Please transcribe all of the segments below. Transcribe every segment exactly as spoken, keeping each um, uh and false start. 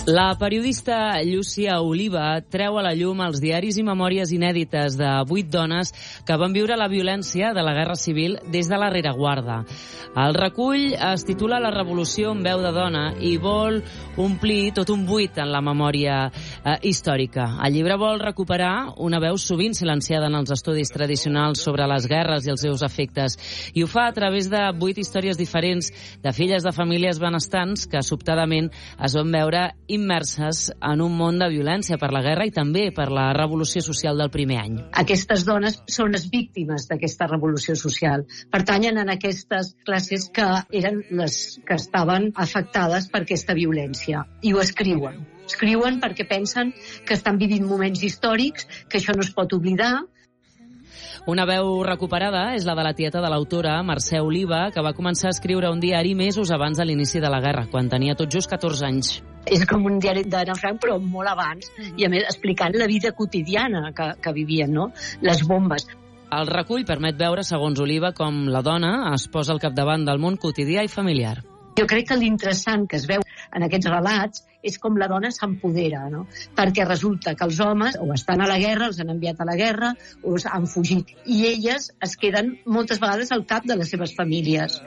La periodista Llúcia Oliva treu a la llum els diaris i memòries inèdites de vuit dones que van viure la violència de la Guerra Civil des de la rereguarda. El recull es titula La revolució amb veu de dona i vol omplir tot un buit en la memòria eh, històrica. El llibre vol recuperar una veu sovint silenciada en els estudis tradicionals sobre les guerres i els seus efectes, i ho fa a través de vuit històries diferents de filles de famílies benestants que sobtadament es van veure immerses en un món de violència per la guerra i també per la revolució social del primer any. Aquestes dones són les víctimes d'aquesta revolució social. Pertanyen a aquestes classes que eren les que estaven afectades per aquesta violència. I ho escriuen. Escriuen perquè pensen que estan vivint moments històrics, que això no es pot oblidar. Una veu recuperada és la de la tieta de l'autora, Mercè Oliva, que va començar a escriure un diari mesos abans de l'inici de la guerra, quan tenia tot just catorze anys. És com un diari d'Anna Frank, però molt abans, i a més explicant la vida quotidiana que, que vivien, no? Les bombes. El recull permet veure, segons Oliva, com la dona es posa al capdavant del món quotidià i familiar. Jo crec que l'interessant que es veu en aquests relats és com la dona s'empodera, no? Perquè resulta que els homes o estan a la guerra, els han enviat a la guerra, o han fugit, i elles es queden moltes vegades al cap de les seves famílies.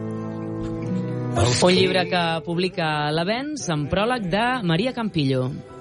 Un llibre que publica l'Avenç amb pròleg de Maria Campillo.